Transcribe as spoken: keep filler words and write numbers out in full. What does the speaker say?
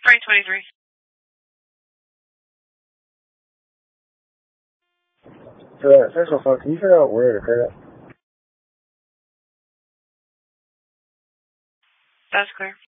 twenty twenty-three. So, first of all, can you figure out where it occurred at? That's clear.